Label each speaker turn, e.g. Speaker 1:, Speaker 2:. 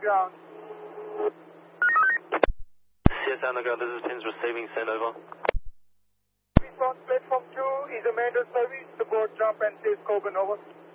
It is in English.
Speaker 1: ground.
Speaker 2: Yes, underground, this is Pins receiving, send over.
Speaker 1: Response platform 2 is a manual service. The board jump and safe Coburn, over.